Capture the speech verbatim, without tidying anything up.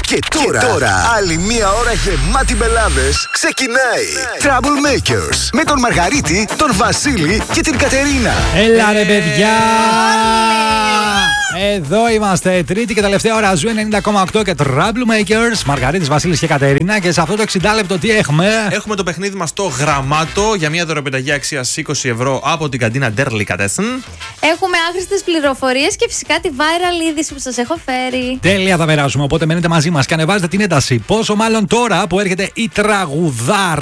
Και τώρα, και τώρα άλλη μία ώρα γεμάτη μπελάδες ξεκινάει. Troublemakers με τον Μαργαρίτη, τον Βασίλη και την Κατερίνα. Έλα ρε παιδιά! Εδώ είμαστε, τρίτη και τελευταία ώρα Ζου ενενήντα κόμμα οκτώ και Troublemakers. Μαργαρίτης, Βασίλης και Κατερίνα. Και σε αυτό το εξήντα λεπτό τι έχουμε? Έχουμε το παιχνίδι μας το Γραμμάτο για μια δωρεοπιταγή αξίας είκοσι ευρώ από την καντίνα Delicatessen. Έχουμε άχρηστες πληροφορίες και φυσικά τη viral είδηση που σας έχω φέρει. Τέλεια θα περάσουμε, οπότε μένετε μαζί μας και ανεβάζετε την ένταση. Πόσο μάλλον τώρα που έρχεται η τραγουδάρα.